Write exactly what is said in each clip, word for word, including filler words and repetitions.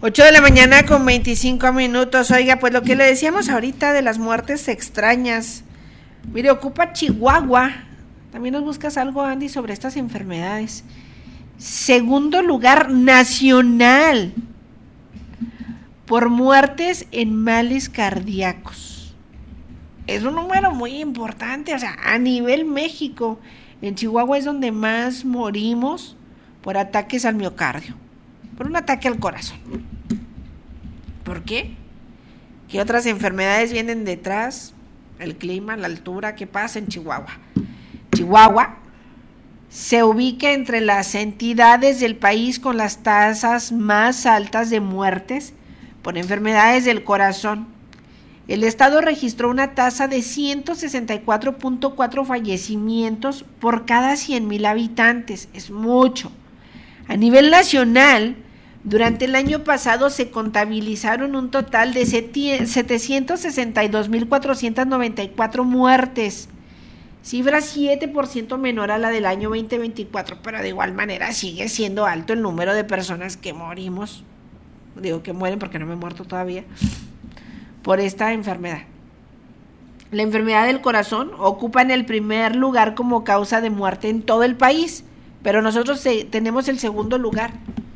ocho de la mañana con veinticinco minutos. Oiga, pues lo que le decíamos ahorita de las muertes extrañas. Mire, ocupa Chihuahua. También nos buscas algo, Andy, sobre estas enfermedades. Segundo lugar nacional por muertes en males cardíacos. Es un número muy importante, o sea, a nivel México. En Chihuahua es donde más morimos por ataques al miocardio, por un ataque al corazón. ¿Por qué? ¿Qué otras enfermedades vienen detrás? El clima, la altura. ¿Qué pasa en Chihuahua? Chihuahua se ubica entre las entidades del país con las tasas más altas de muertes por enfermedades del corazón. El estado registró una tasa de ciento sesenta y cuatro punto cuatro fallecimientos por cada cien mil habitantes. Es mucho. A nivel nacional, durante el año pasado se contabilizaron un total de setecientos sesenta y dos mil cuatrocientos noventa y cuatro muertes, cifra siete por ciento menor a la del año veinte veinticuatro, pero de igual manera sigue siendo alto el número de personas que morimos, digo que mueren porque no me he muerto todavía, por esta enfermedad. La enfermedad del corazón ocupa en el primer lugar como causa de muerte en todo el país, pero nosotros eh, tenemos el segundo lugar.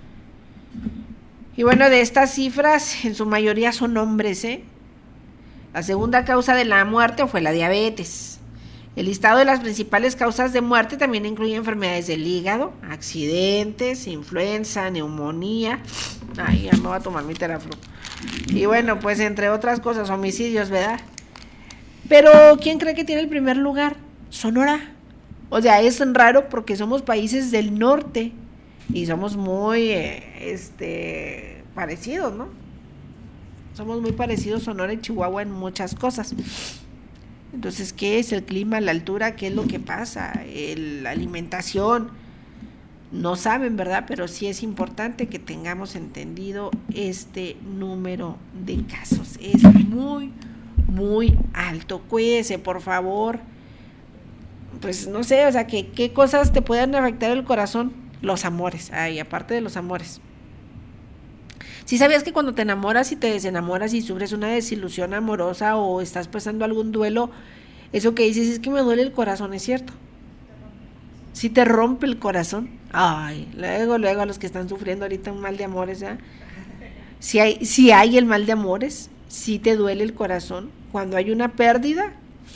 Y bueno, de estas cifras, en su mayoría son hombres, ¿eh? La segunda causa de la muerte fue la diabetes. El listado de las principales causas de muerte también incluye enfermedades del hígado, accidentes, influenza, neumonía. Ay, ya me voy a tomar mi Teraflu. Y bueno, pues entre otras cosas, homicidios, ¿verdad? Pero, ¿quién cree que tiene el primer lugar? Sonora. O sea, es raro porque somos países del norte y somos muy, eh, este, parecidos, ¿no? Somos muy parecidos Sonora y Chihuahua en muchas cosas. Entonces, ¿qué es el clima, la altura? ¿Qué es lo que pasa? El, la alimentación. No saben, ¿verdad? Pero sí es importante que tengamos entendido este número de casos. Es muy, muy alto. Cuídese, por favor. Pues no sé, o sea, que qué cosas te pueden afectar el corazón. Los amores. Ay, aparte de los amores. ¿Sí sabías que cuando te enamoras y te desenamoras y sufres una desilusión amorosa o estás pasando algún duelo, eso que dices es que me duele el corazón, es cierto? Si te rompe el corazón, ay, luego, luego a los que están sufriendo ahorita un mal de amores, ¿eh? Si hay, si hay el mal de amores, si te duele el corazón, cuando hay una pérdida,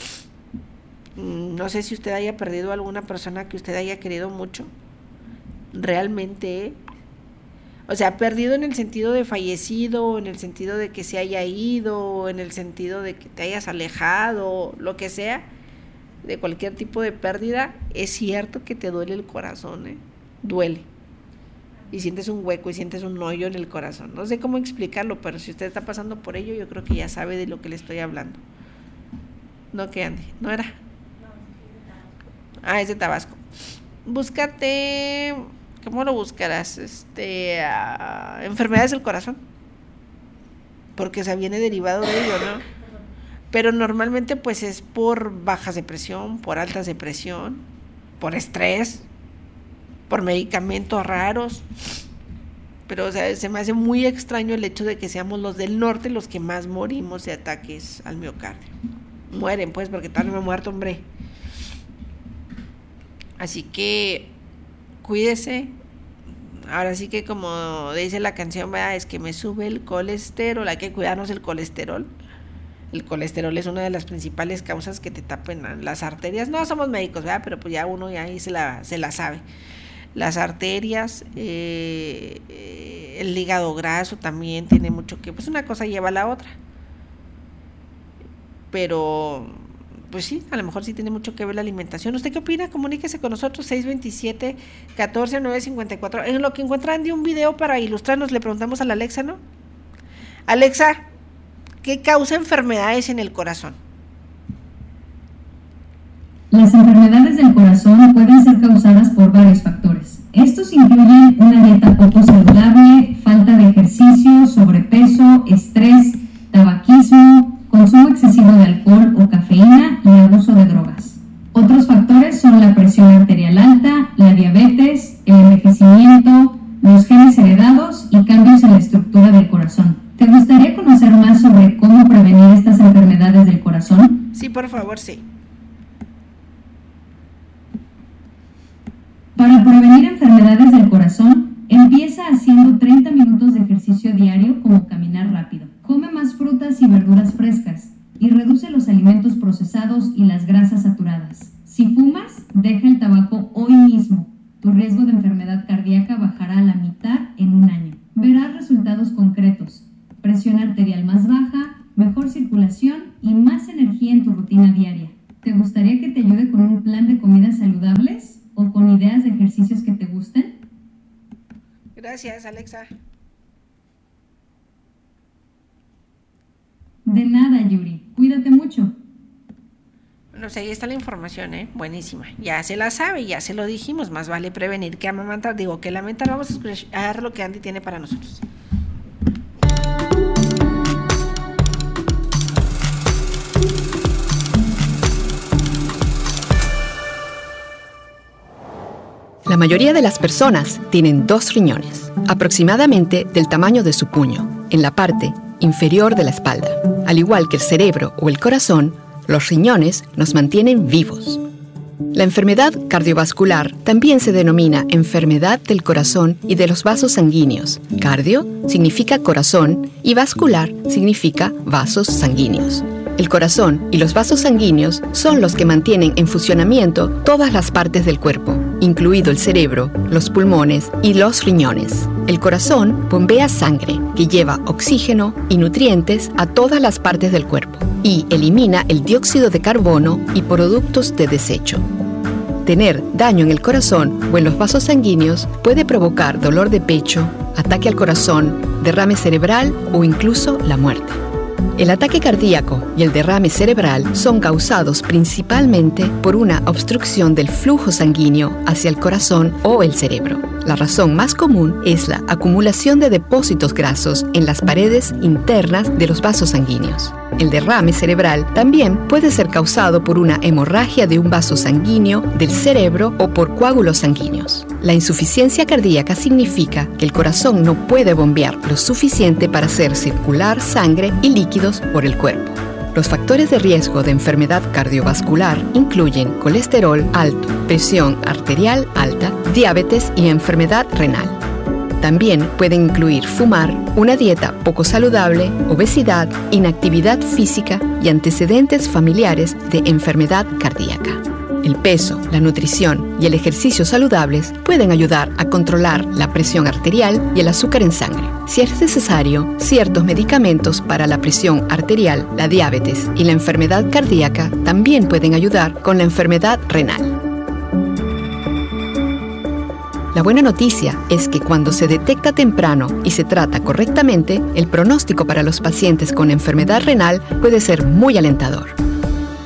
no sé si usted haya perdido a alguna persona que usted haya querido mucho, realmente, o sea, perdido en el sentido de fallecido, en el sentido de que se haya ido, en el sentido de que te hayas alejado, lo que sea, de cualquier tipo de pérdida, es cierto que te duele el corazón, ¿eh? Duele. Y sientes un hueco y sientes un hoyo en el corazón. No sé cómo explicarlo, pero si usted está pasando por ello, yo creo que ya sabe de lo que le estoy hablando. No, que Andy, ¿no era? Ah, es de Tabasco. Búscate, ¿cómo lo buscarás? Este, uh, enfermedades del corazón. Porque se viene derivado de ello, ¿no? Pero normalmente pues es por bajas de presión, por altas de presión, por estrés, por medicamentos raros. Pero o sea, se me hace muy extraño el hecho de que seamos los del norte los que más morimos de ataques al miocardio. Mueren pues, porque tal no me he muerto, hombre. Así que cuídese. Ahora sí que como dice la canción, ¿verdad? Es que me sube el colesterol, hay que cuidarnos el colesterol. El colesterol es una de las principales causas que te tapen las arterias. No somos médicos, ¿verdad? Pero pues ya uno ya ahí se la, se la sabe. Las arterias, eh, el hígado graso también tiene mucho que... Pues una cosa lleva a la otra. Pero, pues sí, a lo mejor sí tiene mucho que ver la alimentación. ¿Usted qué opina? Comuníquese con nosotros, seis dos siete, uno cuatro, nueve cinco cuatro. En lo que encuentran de un video para ilustrarnos, le preguntamos a la Alexa, ¿no? Alexa, ¿qué causa enfermedades en el corazón? Las enfermedades del corazón pueden ser causadas por varios factores. Estos incluyen una dieta poco saludable, falta de ejercicio, sobrepeso, estrés, tabaquismo, consumo excesivo de alcohol o cafeína y abuso de drogas. Otros factores son la presión arterial alta, la diabetes, el envejecimiento, los genes heredados y cambios en la estructura del catorce. Para prevenir enfermedades del corazón, empieza haciendo treinta minutos de ejercicio diario como caminar rápido. Come más frutas y verduras frescas y reduce los alimentos procesados y las grasas saturadas. Si fumas, deja el tabaco hoy mismo. Tu riesgo de enfermedad cardíaca bajará a la mitad en un año. Verás resultados concretos: presión arterial más baja, mejor circulación y más energía en tu rutina diaria. ¿Te gustaría que te ayude con un plan de comidas saludables o con ideas de ejercicios que te gusten? Gracias, Alexa. De nada, Yuri. Cuídate mucho. Bueno, pues ahí está la información, ¿eh? Buenísima. Ya se la sabe, ya se lo dijimos. Más vale prevenir que amamantar. Digo, que lamentar. Vamos a escuchar lo que Andy tiene para nosotros. La mayoría de las personas tienen dos riñones, aproximadamente del tamaño de su puño, en la parte inferior de la espalda. Al igual que el cerebro o el corazón, los riñones nos mantienen vivos. La enfermedad cardiovascular también se denomina enfermedad del corazón y de los vasos sanguíneos. Cardio significa corazón y vascular significa vasos sanguíneos. El corazón y los vasos sanguíneos son los que mantienen en funcionamiento todas las partes del cuerpo, incluido el cerebro, los pulmones y los riñones. El corazón bombea sangre, que lleva oxígeno y nutrientes a todas las partes del cuerpo, y elimina el dióxido de carbono y productos de desecho. Tener daño en el corazón o en los vasos sanguíneos puede provocar dolor de pecho, ataque al corazón, derrame cerebral o incluso la muerte. El ataque cardíaco y el derrame cerebral son causados principalmente por una obstrucción del flujo sanguíneo hacia el corazón o el cerebro. La razón más común es la acumulación de depósitos grasos en las paredes internas de los vasos sanguíneos. El derrame cerebral también puede ser causado por una hemorragia de un vaso sanguíneo del cerebro o por coágulos sanguíneos. La insuficiencia cardíaca significa que el corazón no puede bombear lo suficiente para hacer circular sangre y líquidos por el cuerpo. Los factores de riesgo de enfermedad cardiovascular incluyen colesterol alto, presión arterial alta, diabetes y enfermedad renal. También pueden incluir fumar, una dieta poco saludable, obesidad, inactividad física y antecedentes familiares de enfermedad cardíaca. El peso, la nutrición y el ejercicio saludables pueden ayudar a controlar la presión arterial y el azúcar en sangre. Si es necesario, ciertos medicamentos para la presión arterial, la diabetes y la enfermedad cardíaca también pueden ayudar con la enfermedad renal. La buena noticia es que cuando se detecta temprano y se trata correctamente, el pronóstico para los pacientes con enfermedad renal puede ser muy alentador.